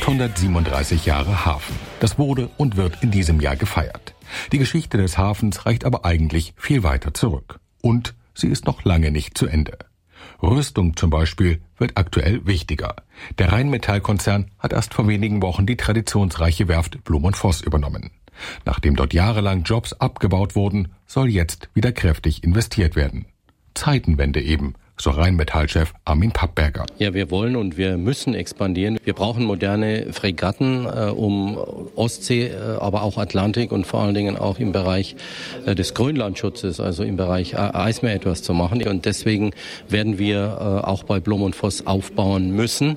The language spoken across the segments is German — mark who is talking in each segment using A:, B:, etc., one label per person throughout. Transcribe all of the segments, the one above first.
A: 837 Jahre Hafen. Das wurde und wird in diesem Jahr gefeiert. Die Geschichte des Hafens reicht aber eigentlich viel weiter zurück. Und sie ist noch lange nicht zu Ende. Rüstung zum Beispiel wird aktuell wichtiger. Der Rheinmetall-Konzern hat erst vor wenigen Wochen die traditionsreiche Werft Blum & Voss übernommen. Nachdem dort jahrelang Jobs abgebaut wurden, soll jetzt wieder kräftig investiert werden. Zeitenwende eben, so Rheinmetall-Chef Armin Pappberger.
B: Ja, wir wollen und wir müssen expandieren. Wir brauchen moderne Fregatten, um Ostsee, aber auch Atlantik und vor allen Dingen auch im Bereich des Grönlandschutzes, also im Bereich Eismeer etwas zu machen. Und deswegen werden wir auch bei Blum & Voss aufbauen müssen.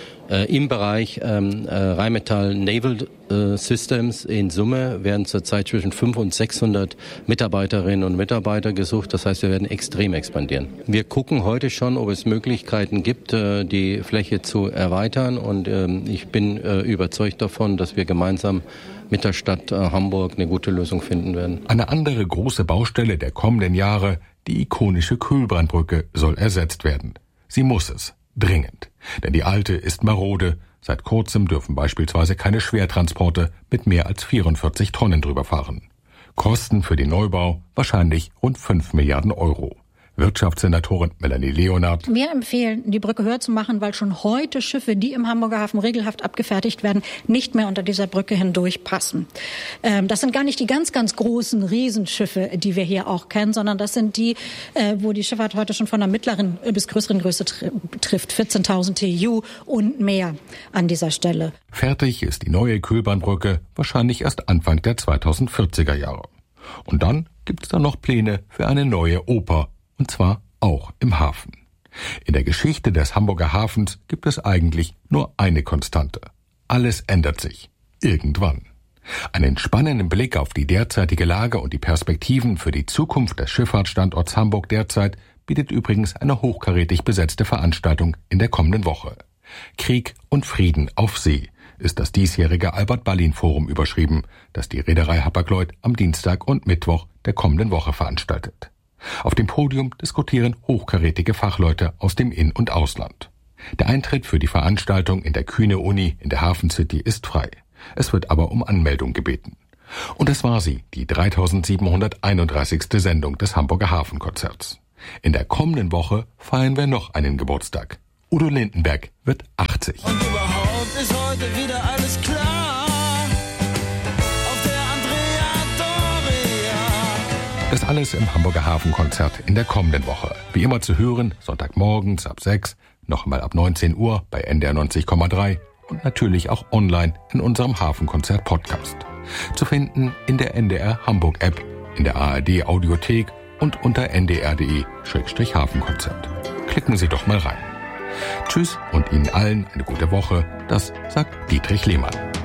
B: Im Bereich Rheinmetall Naval Systems in Summe werden zurzeit zwischen 500 und 600 Mitarbeiterinnen und Mitarbeiter gesucht. Das heißt, wir werden extrem expandieren. Wir gucken heute schon, ob es Möglichkeiten gibt, die Fläche zu erweitern. Und ich bin überzeugt davon, dass wir gemeinsam mit der Stadt Hamburg eine gute Lösung finden werden.
A: Eine andere große Baustelle der kommenden Jahre, die ikonische Kühlbrandbrücke, soll ersetzt werden. Sie muss es. Dringend. Denn die alte ist marode. Seit kurzem dürfen beispielsweise keine Schwertransporte mit mehr als 44 Tonnen drüber fahren. Kosten für den Neubau wahrscheinlich rund 5 Milliarden Euro. Wirtschaftssenatorin Melanie Leonard.
C: Wir empfehlen, die Brücke höher zu machen, weil schon heute Schiffe, die im Hamburger Hafen regelhaft abgefertigt werden, nicht mehr unter dieser Brücke hindurch passen. Das sind gar nicht die ganz, ganz großen Riesenschiffe, die wir hier auch kennen, sondern das sind die, wo die Schifffahrt heute schon von einer mittleren bis größeren Größe trifft. 14.000 TEU und mehr an dieser Stelle.
A: Fertig ist die neue Kühlbahnbrücke wahrscheinlich erst Anfang der 2040er Jahre. Und dann gibt es da noch Pläne für eine neue Oper. Und zwar auch im Hafen. In der Geschichte des Hamburger Hafens gibt es eigentlich nur eine Konstante. Alles ändert sich. Irgendwann. Einen spannenden Blick auf die derzeitige Lage und die Perspektiven für die Zukunft des Schifffahrtsstandorts Hamburg derzeit bietet übrigens eine hochkarätig besetzte Veranstaltung in der kommenden Woche. Krieg und Frieden auf See ist das diesjährige Albert-Ballin-Forum überschrieben, das die Reederei Hapag-Lloyd am Dienstag und Mittwoch der kommenden Woche veranstaltet. Auf dem Podium diskutieren hochkarätige Fachleute aus dem In- und Ausland. Der Eintritt für die Veranstaltung in der Kühne-Uni in der Hafen City ist frei. Es wird aber um Anmeldung gebeten. Und es war sie, die 3731. Sendung des Hamburger Hafenkonzerts. In der kommenden Woche feiern wir noch einen Geburtstag. Udo Lindenberg wird 80.
D: Und überhaupt ist heute wieder alles klar.
A: Das alles im Hamburger Hafenkonzert in der kommenden Woche. Wie immer zu hören, Sonntagmorgens ab 6, nochmal ab 19 Uhr bei NDR 90,3 und natürlich auch online in unserem Hafenkonzert-Podcast. Zu finden in der NDR Hamburg App, in der ARD Audiothek und unter ndr.de/Hafenkonzert. Klicken Sie doch mal rein. Tschüss und Ihnen allen eine gute Woche. Das sagt Dietrich Lehmann.